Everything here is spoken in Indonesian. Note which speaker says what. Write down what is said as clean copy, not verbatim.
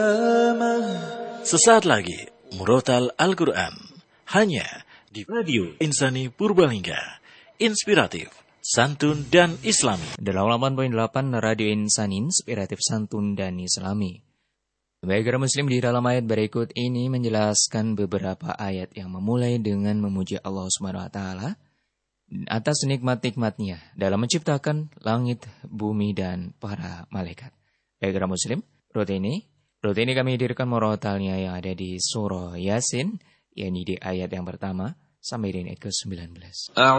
Speaker 1: Sesaat lagi, Murotal Al-Quran. Hanya di Radio Insani Purbalingga. Inspiratif, santun, dan islami.
Speaker 2: 88.8 Radio Insani, inspiratif, santun, dan islami. Baik, muslim, di dalam ayat berikut ini menjelaskan beberapa ayat yang memulai dengan memuji Allah SWT atas nikmat-nikmatnya dalam menciptakan langit, bumi, dan para malaikat. Baik, muslim, rutin ini kami hadirkan murotalnya yang ada di surah Yasin, yakni di ayat yang pertama sampai dengan ayat ke-19.